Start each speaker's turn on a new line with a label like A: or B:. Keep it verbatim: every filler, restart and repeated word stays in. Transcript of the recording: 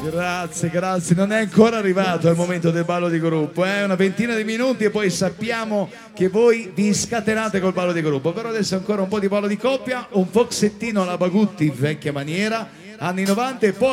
A: Grazie, grazie. Non è ancora arrivato il momento del ballo di gruppo, eh? Una ventina di minuti e poi sappiamo che voi vi scatenate col ballo di gruppo. Però adesso ancora un po' di ballo di coppia, un foxettino alla Bagutti, vecchia maniera, anni novanta e poi